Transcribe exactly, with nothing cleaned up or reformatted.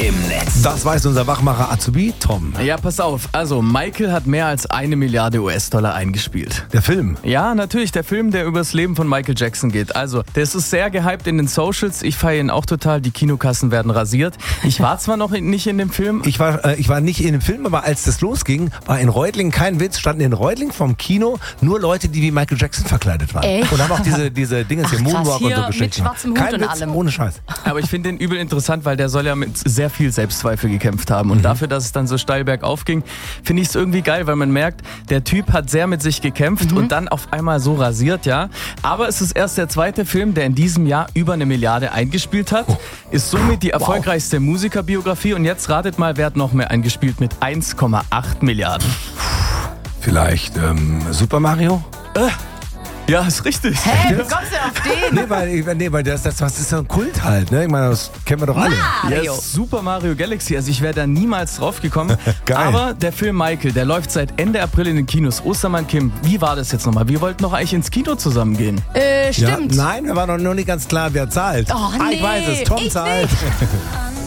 im Netz. Das weiß unser Wachmacher Azubi Tom. Ja, pass auf. Also, Michael hat mehr als eine Milliarde U S-Dollar eingespielt. Der Film. Ja, natürlich, der Film, der übers Leben von Michael Jackson geht. Also, das ist sehr gehypt in den Socials. Ich feiere ihn auch total. Die Kinokassen werden rasiert. Ich war zwar noch nicht in dem Film. Ich war, äh, ich war nicht in dem Film, aber als das losging, war in Reutlingen, kein Witz, standen in Reutlingen vom Kino nur Leute, die wie Michael Jackson verkleidet waren. Echt? Und haben auch diese, diese Dinge, hier Moonwalk hier und so mit geschickt. schwarzem Hut Kein und Witz, allem. ohne Scheiß. Aber ich finde den übel interessant, weil der soll ja mit sehr viel Selbstzweifel gekämpft haben. Und mhm. dafür, dass es dann so steil bergauf ging, finde ich es irgendwie geil, weil man merkt, der Typ hat sehr mit sich gekämpft mhm. und dann auf einmal so rasiert, ja. Aber es ist erst der zweite Film, der in diesem Jahr über eine Milliarde eingespielt hat. Oh. Ist somit die erfolgreichste wow. Musikerbiografie. Und jetzt ratet mal, wer hat noch mehr eingespielt mit eins Komma acht Milliarden. Vielleicht ähm, Super Mario? Äh. Ja, ist richtig. Hä, wie kommst du auf den? Nee, weil, nee, weil das, das, das ist so ein Kult halt, ne? Ich meine, das kennen wir doch alle. Mario. Ja, Super Mario Galaxy, also ich wäre da niemals drauf gekommen. Geil. Aber der Film Michael, der läuft seit Ende April in den Kinos. Ostermann Kim, wie war das jetzt nochmal? Wir wollten doch eigentlich ins Kino zusammen gehen. Äh, stimmt. Ja, nein, wir waren noch nicht ganz klar, wer zahlt. Oh, ah, ich nee, weiß es, Tom ich zahlt.